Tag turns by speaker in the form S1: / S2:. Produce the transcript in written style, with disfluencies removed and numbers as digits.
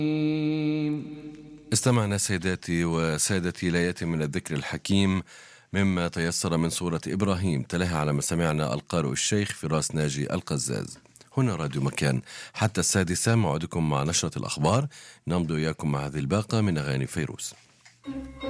S1: استمعنا سيداتي وسادتي لآيات من الذكر الحكيم مما تيسر من سورة إبراهيم، تلاها على مسامعنا القارئ الشيخ فراس ناجي القزاز. هنا راديو مكان حتى 6:00 موعدكم مع نشرة الأخبار، نمضي إياكم مع هذه الباقة من أغاني فيروز.